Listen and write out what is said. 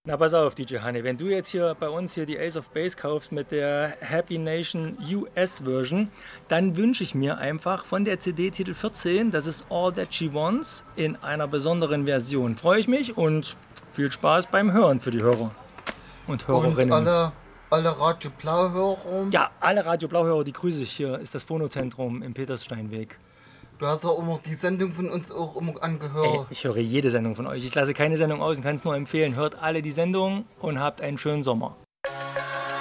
Na, pass auf, DJ Honey, wenn du jetzt hier bei uns hier die Ace of Base kaufst mit der Happy Nation US Version, dann wünsche ich mir einfach von der CD Titel 14, das ist All That She Wants, in einer besonderen Version. Freue ich mich und viel Spaß beim Hören für die Hörer und Hörerinnen. Und alle Radio Blau-Hörer? Ja, alle Radio Blau-Hörer, die grüße ich. Hier ist das Phonozentrum im Peterssteinweg. Du hast ja immer die Sendung von uns auch immer angehört. Ey, ich höre jede Sendung von euch. Ich lasse keine Sendung aus und kann es nur empfehlen. Hört alle die Sendung und habt einen schönen Sommer.